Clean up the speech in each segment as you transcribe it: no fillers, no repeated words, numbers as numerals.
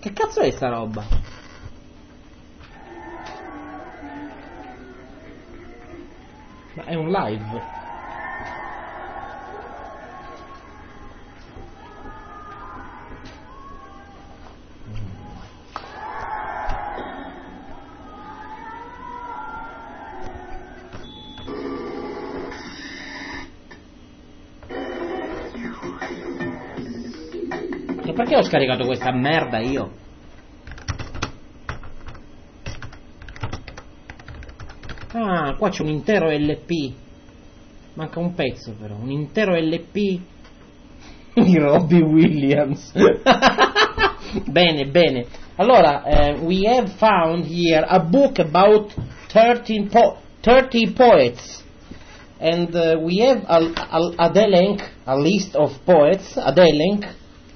Che cazzo è sta roba? Ma è un live. E perché ho scaricato questa merda io? Ah, qua c'è un intero LP. Manca un pezzo però, un intero LP di Robbie Williams. Bene, bene. Allora, we have found here a book about 30 poets. And we have a delenk, a list of poets, a delenk.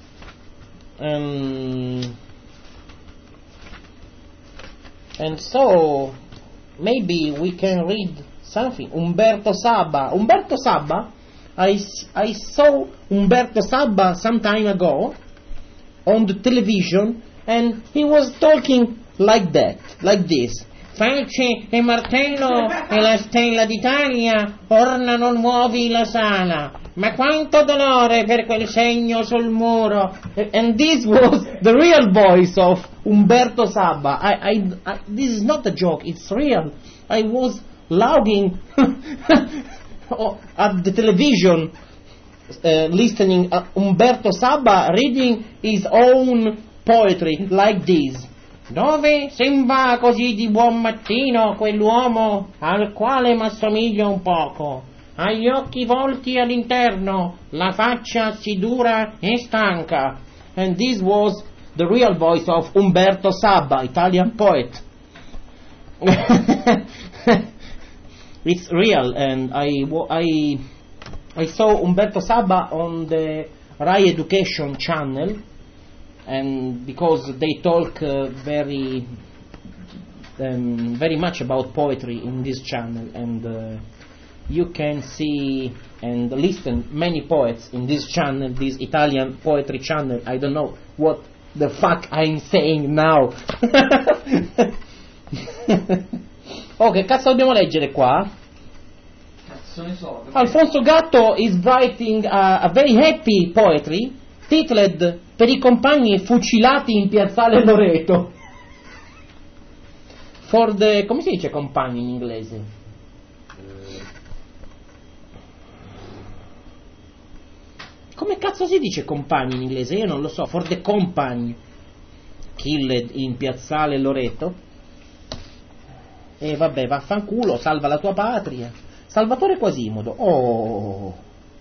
And so maybe we can read something. Umberto Saba. I saw Umberto Saba some time ago on the television, and he was talking like that, like this. Falce e martello e la stella d'Italia ornano nuovi la sala. Ma quanto dolore per quel segno sul muro. And this was the real voice of Umberto Saba. This is not a joke, it's real. I was logging at the television, listening Umberto Saba reading his own poetry like this. Dove se va così di buon mattino quell'uomo al quale m'assomiglia un poco? Ha gli occhi volti all'interno, la faccia si dura e stanca. And this was the real voice of Umberto Saba, Italian poet. It's real, and I saw Umberto Saba on the Rai Education channel, and because they talk very much about poetry in this channel, and you can see and listen many poets in this channel, this Italian poetry channel. I don't know what the fuck I'm saying now. Oh, che cazzo dobbiamo leggere qua? Cazzo ne so. Alfonso Gatto is writing a very happy poetry titled Per i compagni fucilati in piazzale Loreto. For the... come si dice compagni in inglese? Come cazzo si dice compagni in inglese? Io non lo so. For the compagni killed in piazzale Loreto. E vabbè, vaffanculo, salva la tua patria. Salvatore Quasimodo. Oh.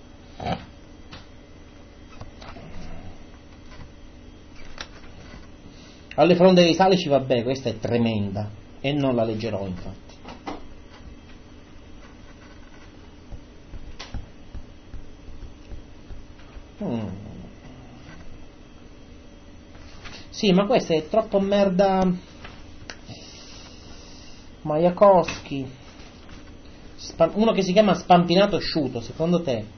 Alle fronde dei Salici, vabbè, questa è tremenda e non la leggerò, infatti. Sì, ma questa è troppo merda. Majakowski, uno che si chiama Spampinato Asciutto, secondo te